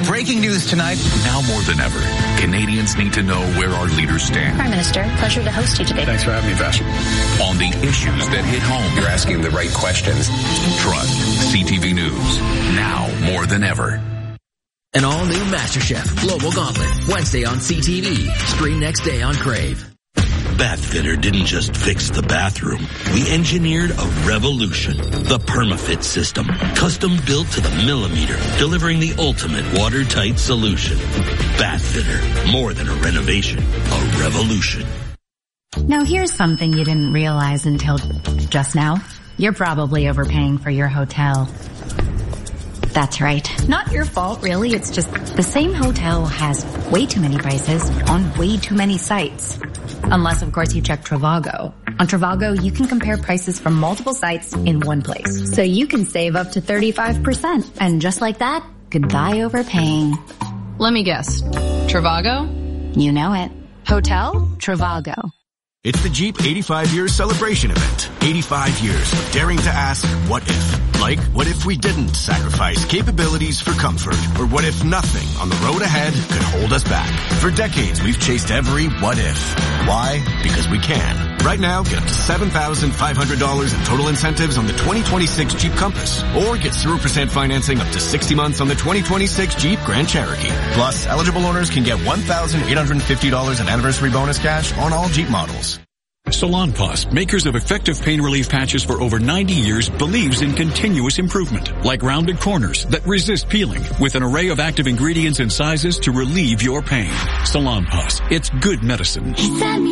Breaking news tonight. Now more than ever, Canadians need to know where our leaders stand. Prime Minister, pleasure to host you today. Thanks for having me, Vash. On the issues that hit home. You're asking the right questions. Trust CTV News. Now more than ever. An all-new MasterChef Global Gauntlet, Wednesday on CTV. Stream next day on Crave. Bathfitter didn't just fix the bathroom. We engineered a revolution. The PermaFit system. Custom built to the millimeter. Delivering the ultimate watertight solution. Bathfitter. More than a renovation. A revolution. Now here's something you didn't realize until just now. You're probably overpaying for your hotel. That's right. Not your fault, really. It's just the same hotel has way too many prices on way too many sites. Unless, of course, you check Trivago. On Trivago, you can compare prices from multiple sites in one place. So you can save up to 35%. And just like that, goodbye overpaying. Let me guess. Trivago? You know it. Hotel Trivago. It's the Jeep 85 Years Celebration Event. 85 years of daring to ask, what if? Like, what if we didn't sacrifice capabilities for comfort? Or what if nothing on the road ahead could hold us back? For decades, we've chased every what if. Why? Because we can. Right now, get up to $7,500 in total incentives on the 2026 Jeep Compass. Or get 0% financing up to 60 months on the 2026 Jeep Grand Cherokee. Plus, eligible owners can get $1,850 in anniversary bonus cash on all Jeep models. Salonpas, makers of effective pain relief patches for over 90 years, believes in continuous improvement, like rounded corners that resist peeling, with an array of active ingredients and sizes to relieve your pain. Salonpas, it's good medicine.